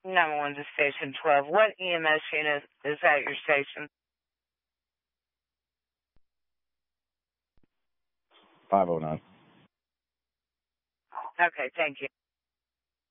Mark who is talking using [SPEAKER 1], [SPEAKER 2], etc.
[SPEAKER 1] 911 to Station 12. What EMS unit is at your station?
[SPEAKER 2] 509.
[SPEAKER 1] Okay, thank you.